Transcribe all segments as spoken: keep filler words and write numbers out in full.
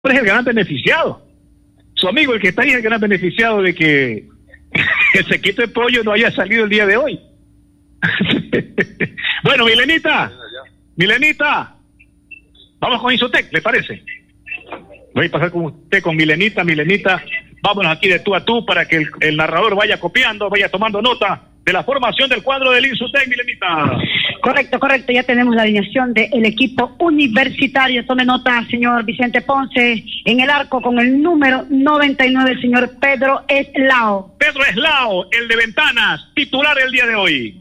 es el gran beneficiado. Su amigo, el que está ahí, es el gran beneficiado de que el sequito de pollo no haya salido el día de hoy. Bueno, Milenita, Milenita, vamos con Insotec, ¿le parece? Voy a pasar con usted, con Milenita, Milenita, vámonos aquí de tú a tú para que el, el narrador vaya copiando, vaya tomando nota de la formación del cuadro del Insotec, Milenita. Correcto, correcto, ya tenemos la alineación del equipo universitario. Tome nota, señor Vicente Ponce, en el arco con el número noventa y nueve, el señor Pedro Eslao. Pedro Eslao, el de Ventanas, titular el día de hoy.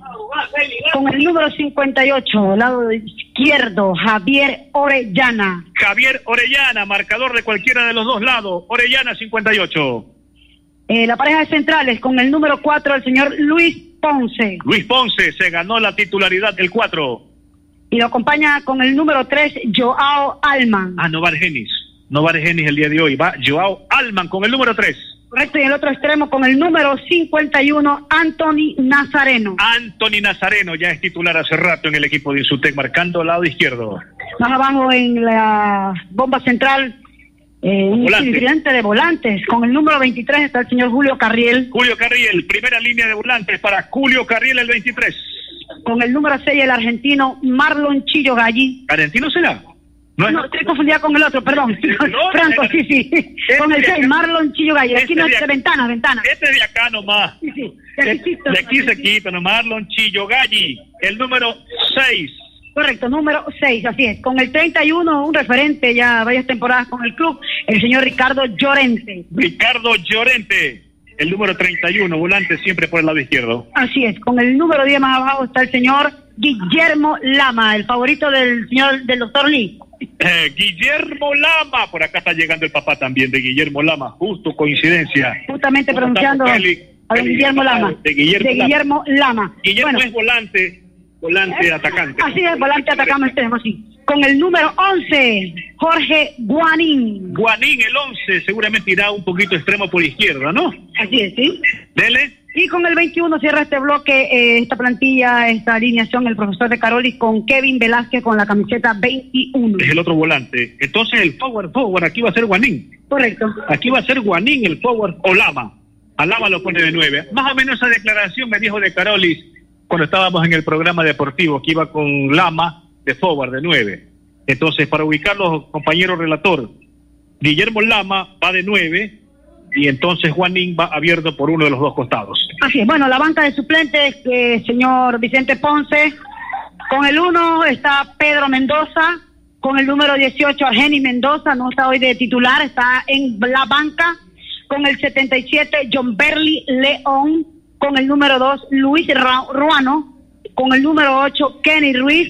Con el número cincuenta y ocho, lado izquierdo, Javier Orellana. Javier Orellana, marcador de cualquiera de los dos lados. Orellana, cincuenta y ocho. Eh, la pareja de centrales, con el número cuatro, el señor Luis Ponce. Luis Ponce se ganó la titularidad del cuatro. Y lo acompaña con el número tres, Joao Alman. Ah, no va Argenis. No va Argenis el día de hoy. Va Joao Alman con el número tres. Correcto, y en el otro extremo con el número cincuenta y uno, Anthony Nazareno. Anthony Nazareno ya es titular hace rato en el equipo de Insotec, marcando al lado izquierdo. Más abajo en la bomba central, eh, un tridente de volantes. Con el número veintitrés está el señor Julio Carriel. Julio Carriel, primera línea de volantes para Julio Carriel, el veintitrés. Con el número seis, el argentino Marlon Chillo Galli. ¿Argentino será? No, es... no, estoy confundida con el otro, perdón. No, Franco, sí, sí. Este con el seis, Marlon Chillo Galli. Aquí este no es de ventana, ventana. Este es de acá nomás. Sí, sí. De aquí, de, de aquí se quita, no, Marlon Chillo Galli. El número seis. Correcto, número seis, así es. Con el treinta y uno, un referente ya varias temporadas con el club, el señor Ricardo Llorente. Ricardo Llorente, el número treinta y uno, volante siempre por el lado izquierdo. Así es, con el número diez más abajo está el señor Guillermo Lama, el favorito del señor, del doctor Lee. Eh, Guillermo Lama, por acá está llegando el papá también de Guillermo Lama, justo coincidencia. Justamente pronunciando a Guillermo Lama. De Guillermo, de Guillermo Lama. Lama. Guillermo bueno. es volante. Volante ¿Eh? atacante. Así es, volante atacante extremo, sí. Con el número once, Jorge Guanín. Guanín, el once, seguramente irá un poquito extremo por izquierda, ¿no? Así es, sí. Dele. Y con el veintiuno cierra este bloque, eh, esta plantilla, esta alineación, el profesor de Caroli con Kevin Velázquez con la camiseta veintiuno. Es el otro volante. Entonces el forward, forward, aquí va a ser Guanín. Correcto. Aquí va a ser Guanín, el forward, o Lama. A Lama lo pone de nueve. Más o menos esa declaración me dijo de Carolis cuando estábamos en el programa deportivo, que iba con Lama de forward, de nueve. Entonces, para ubicarlos, compañero relator, Guillermo Lama va de nueve, y entonces Juanín va abierto por uno de los dos costados. Así es, bueno, la banca de suplentes, eh, señor Vicente Ponce, con el uno está Pedro Mendoza, con el número dieciocho Argenis Mendoza, no está hoy de titular, está en la banca, con el setenta y siete John Berly León, con el número dos, Luis Ruano, con el número ocho, Kenny Ruiz,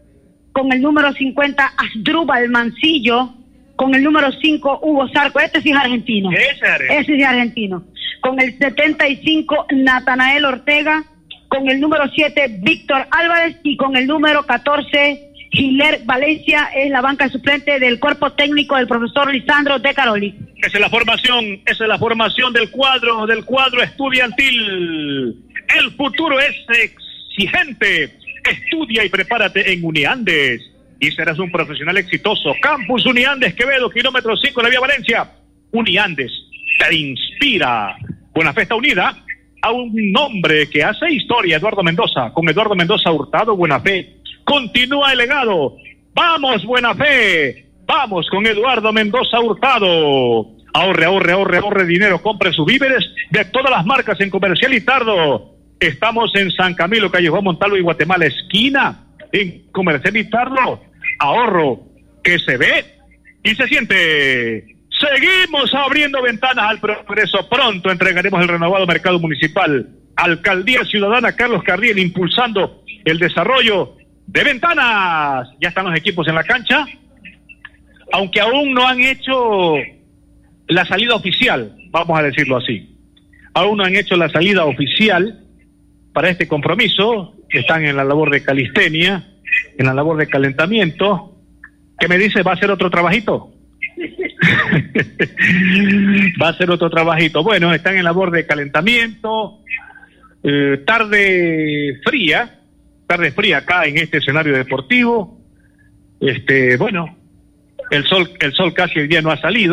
con el número cincuenta, Asdrúbal Mancillo, con el número cinco, Hugo Zarco, este sí es argentino. Ese, Ese sí es argentino. Con el setenta y cinco, Natanael Ortega, con el número siete, Víctor Álvarez, y con el número catorce, Giler Valencia, es la banca suplente del cuerpo técnico del profesor Lisandro De Caroli. Esa es la formación, esa es la formación del cuadro, del cuadro estudiantil. El futuro es exigente. Estudia y prepárate en Uniandes y serás un profesional exitoso. Campus Uniandes, Quevedo, kilómetro cinco de la vía Valencia. Uniandes te inspira. Buena Festa unida a un nombre que hace historia, Eduardo Mendoza. Con Eduardo Mendoza Hurtado, Buena Fe. Continúa el legado. Vamos, Buena Fe. Vamos con Eduardo Mendoza Hurtado. Ahorre, ahorre, ahorre, ahorre dinero. Compre sus víveres de todas las marcas en Comercial Litardo. Estamos en San Camilo, Callejón Montalvo y Guatemala, esquina. En Comercial Litardo. Ahorro que se ve y se siente. Seguimos abriendo ventanas al progreso. Pronto entregaremos el renovado mercado municipal. Alcaldía Ciudadana Carlos Cardiel impulsando el desarrollo de ventanas. Ya están los equipos en la cancha, aunque aún no han hecho la salida oficial, vamos a decirlo así. Aún no han hecho la salida oficial para este compromiso. Están en la labor de calistenia, en la labor de calentamiento. ¿Qué me dice? ¿Va a ser otro trabajito? Va a ser otro trabajito. Bueno, están en labor de calentamiento. Eh, tarde fría, tarde fría acá en este escenario deportivo. Este, bueno, El sol, el sol casi hoy día no ha salido.